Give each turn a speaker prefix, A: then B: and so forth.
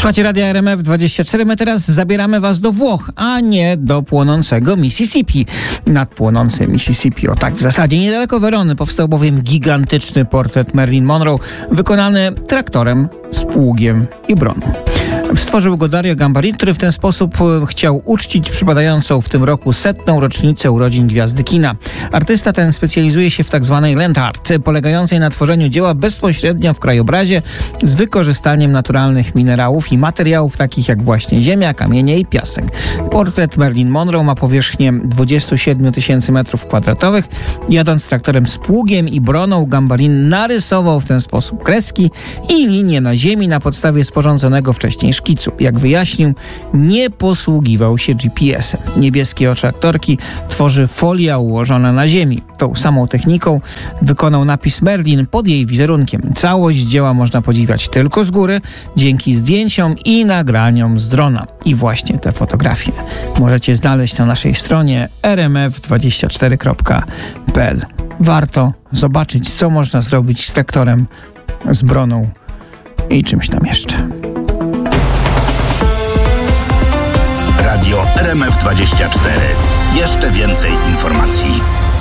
A: Słuchajcie Radia RMF24, my teraz zabieramy was do Włoch, a nie do płonącego Mississippi. Nad płonącym Mississippi, o tak w zasadzie niedaleko Werony, powstał bowiem gigantyczny portret Marilyn Monroe, wykonany traktorem z pługiem i broną. Stworzył go Dario Gambarin, który w ten sposób chciał uczcić przypadającą w tym roku 100. rocznicę urodzin gwiazdy kina. Artysta ten specjalizuje się w tzw. land art, polegającej na tworzeniu dzieła bezpośrednio w krajobrazie z wykorzystaniem naturalnych minerałów i materiałów takich jak właśnie ziemia, kamienie i piasek. Portret Marilyn Monroe ma powierzchnię 27 000 m2. Jadąc traktorem z pługiem i broną, Gambarin narysował w ten sposób kreski i linie na ziemi na podstawie sporządzonego wcześniej szkicu. Jak wyjaśnił, nie posługiwał się GPS-em. Niebieskie oczy aktorki tworzy folia ułożona na ziemi. Tą samą techniką wykonał napis Marilyn pod jej wizerunkiem. Całość dzieła można podziwiać tylko z góry, dzięki zdjęciom i nagraniom z drona. I właśnie te fotografie możecie znaleźć na naszej stronie rmf24.pl. Warto zobaczyć, co można zrobić z traktorem, z broną i czymś tam jeszcze.
B: Radio RMF24. Jeszcze więcej informacji.